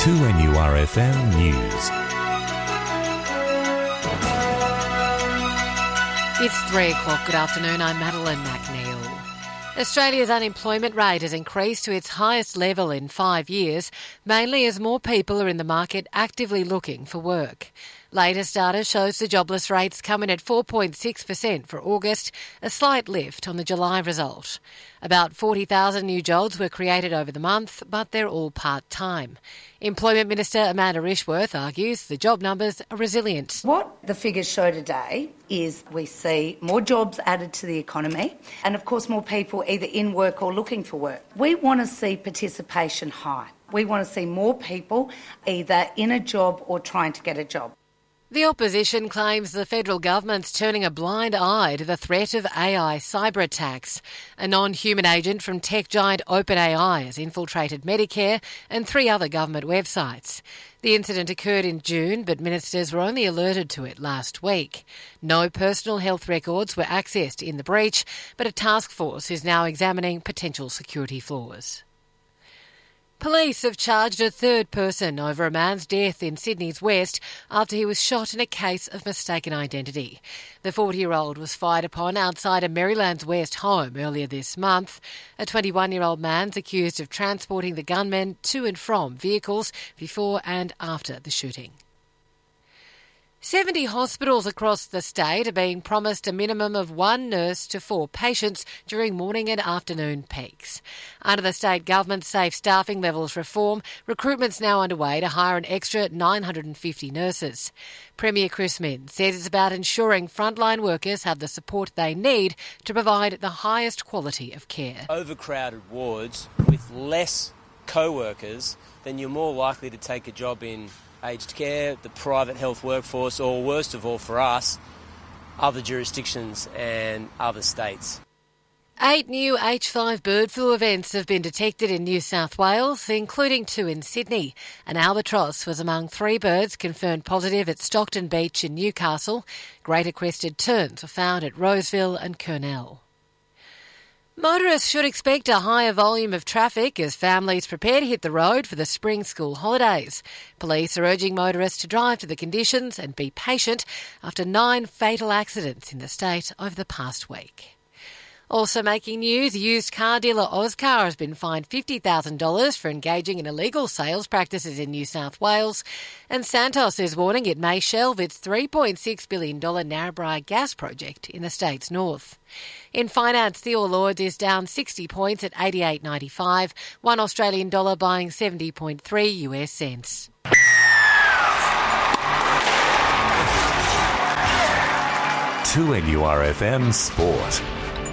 2NURFM News. It's 3 o'clock. Good afternoon. I'm Madeline McNeil. Australia's unemployment rate has increased to its highest level in 5 years, mainly as more people are in the market actively looking for work. Latest data shows the jobless rates come in at 4.6% for August, a slight lift on the July result. About 40,000 new jobs were created over the month, but they're all part-time. Employment Minister Amanda Rishworth argues the job numbers are resilient. What the figures show today is we see more jobs added to the economy and, of course, more people either in work or looking for work. We want to see participation high. We want to see more people either in a job or trying to get a job. The opposition claims the federal government's turning a blind eye to the threat of AI cyber attacks. A non-human agent from tech giant OpenAI has infiltrated Medicare and 3 other government websites. The incident occurred in June, but ministers were only alerted to it last week. No personal health records were accessed in the breach, but a task force is now examining potential security flaws. Police have charged a third person over a man's death in Sydney's West after he was shot in a case of mistaken identity. The 40-year-old was fired upon outside a Maryland's West home earlier this month. A 21-year-old man's accused of transporting the gunman to and from vehicles before and after the shooting. 70 hospitals across the state are being promised a minimum of 1 nurse to 4 patients during morning and afternoon peaks. Under the state government's safe staffing levels reform, recruitment's now underway to hire an extra 950 nurses. Premier Chris Minns says it's about ensuring frontline workers have the support they need to provide the highest quality of care. Overcrowded wards with less co-workers, then you're more likely to take a job in aged care, the private health workforce, or worst of all for us, other jurisdictions and other states. 8 new H5 bird flu events have been detected in New South Wales, including 2 in Sydney. An albatross was among 3 birds confirmed positive at Stockton Beach in Newcastle. Greater crested terns were found at Roseville and Kurnell. Motorists should expect a higher volume of traffic as families prepare to hit the road for the spring school holidays. Police are urging motorists to drive to the conditions and be patient after 9 fatal accidents in the state over the past week. Also making news, used car dealer Ozcar has been fined $50,000 for engaging in illegal sales practices in New South Wales, and Santos is warning it may shelve its $3.6 billion Narrabri gas project in the state's north. In finance, the All Ords is down 60 points at 88.95, 1 Australian dollar buying 70.3 US cents. To NURFM Sport.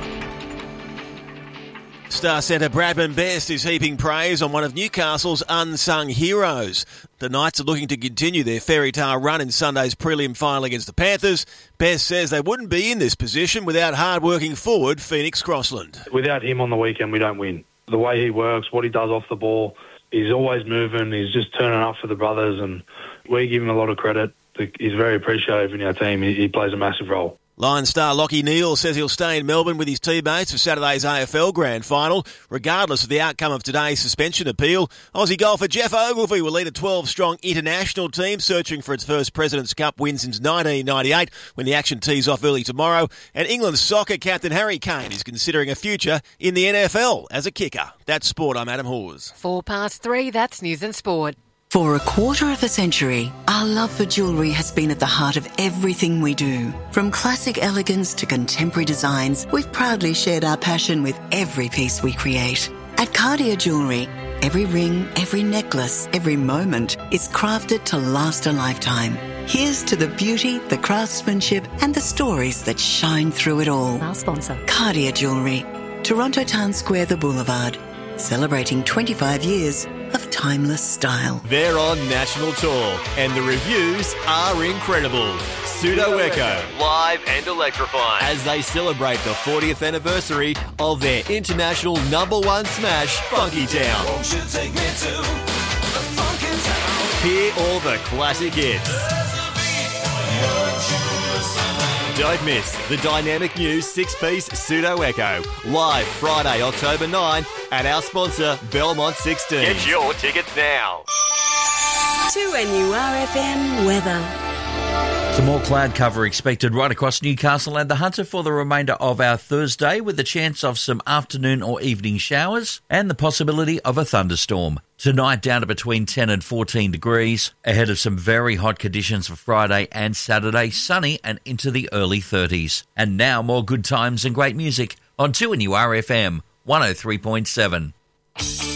Star centre Bradman Best is heaping praise on one of Newcastle's unsung heroes. The Knights are looking to continue their fairy tale run in Sunday's prelim final against the Panthers. Best says they wouldn't be in this position without hard-working forward Phoenix Crossland. Without him on the weekend, we don't win. The way he works, what he does off the ball, he's always moving, he's just turning up for the brothers, and we give him a lot of credit. He's very appreciated in our team. He plays a massive role. Lions star Lachie Neale says he'll stay in Melbourne with his teammates for Saturday's AFL Grand Final, regardless of the outcome of today's suspension appeal. Aussie golfer Jeff Ogilvy will lead a 12-strong international team searching for its first President's Cup win since 1998 when the action tees off early tomorrow. And England soccer captain Harry Kane is considering a future in the NFL as a kicker. That's sport. I'm Adam Hawes. 3:04, that's news and sport. For a quarter of a century, our love for jewellery has been at the heart of everything we do. From classic elegance to contemporary designs, we've proudly shared our passion with every piece we create. At Cartier Jewellery, every ring, every necklace, every moment is crafted to last a lifetime. Here's to the beauty, the craftsmanship and the stories that shine through it all. Our sponsor. Cartier Jewellery, Toronto Town Square, the Boulevard. Celebrating 25 years of timeless style. They're on national tour, and the reviews are incredible. Pseudo Echo, live and electrifying, as they celebrate the 40th anniversary of their international #1 smash, Funky Town. Won't you take me to the Funky Town? Hear all the classic hits. Don't miss the dynamic new 6-piece Pseudo Echo, live Friday, October 9 at our sponsor, Belmont 16. Get your tickets now. 2NURFM weather. Some more cloud cover expected right across Newcastle and the Hunter for the remainder of our Thursday, with a chance of some afternoon or evening showers and the possibility of a thunderstorm. Tonight down to between 10 and 14 degrees, ahead of some very hot conditions for Friday and Saturday, sunny and into the early 30s. And now more good times and great music on 2NURFM 103.7.